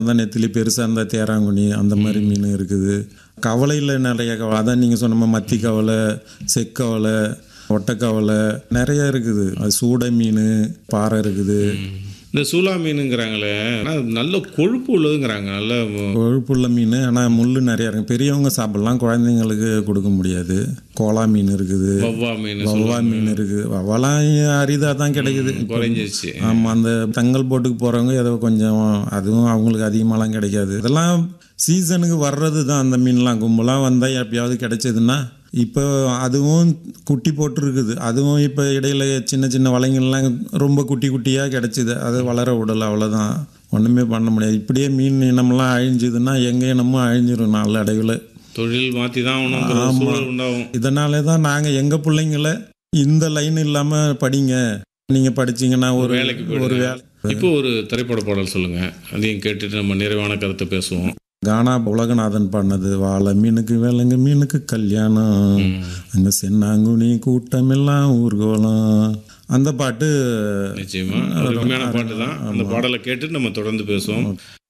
அந்த நெத்திலி பெருசாக இருந்தால் தேராங்குனி அந்த மாதிரி மீன் இருக்குது. கவலையில் நிறைய அதான் நீங்கள் சொன்ன மாதிரி மத்தி கவலை, செக்கவலை, ஒட்டக்கவலை நிறைய இருக்குது. அது சூடை மீன், பாறை இருக்குது. இந்த சூலா மீனுங்கிறாங்களே, ஆனால் நல்ல கொழுப்பு உள்ளதுங்கிறாங்க. நல்ல கொழுப்புள்ள மீன், ஆனால் முள் நிறையா இருக்குது. பெரியவங்க சாப்பிட்லாம், குழந்தைங்களுக்கு கொடுக்க முடியாது. கோலா மீன் இருக்குது, வவ்வா மீன், வவ்வா மீன் இருக்குது. வவ்வாலாம் அரிதாக தான் கிடைக்குது, குறைஞ்சிச்சு. ஆமாம், அந்த தங்கல் போட்டுக்கு போகிறவங்க ஏதோ கொஞ்சம், அதுவும் அவங்களுக்கு அதிகமாகலாம் கிடைக்காது. இதெல்லாம் சீசனுக்கு வர்றது தான். அந்த மீன்லாம் கும்பலாக வந்தால் எப்பயாவது கிடைச்சதுன்னா, இப்போ அதுவும் குட்டி போட்டுருக்குது. அதுவும் இப்போ இடையில சின்ன சின்ன வலைங்கள்லாம் ரொம்ப குட்டி குட்டியாக கிடச்சிது. அது வளர விடலை, அவ்வளோதான், ஒன்றுமே பண்ண முடியாது. இப்படியே மீன் இனம்லாம் அழிஞ்சுதுன்னா எங்கள் இனமும் அழிஞ்சிடும் நாள் அடைவில். தொழில் மாற்றி தான் உண்டாகும். இதனாலே தான் நாங்கள் எங்கள் பிள்ளைங்கள இந்த லைன் இல்லாமல் படிங்க, நீங்கள் படிச்சிங்கன்னா ஒரு வேலை. இப்போ ஒரு திரைப்பட பாடல் சொல்லுங்கள், அதையும் கேட்டுட்டு நம்ம நிறைவான கருத்தை பேசுவோம். கானா உலகநாதன் பாடினது, வாழை மீனுக்கு வேலைங்க மீனுக்கு கல்யாணம், அங்கே சென்னாங்குனி கூட்டமெல்லாம் ஊர்கோலம். அந்த பாட்டு நிச்சயமாக அருமையான பாட்டு தான். அந்த பாடலை கேட்டு நம்ம தொடர்ந்து பேசுவோம்.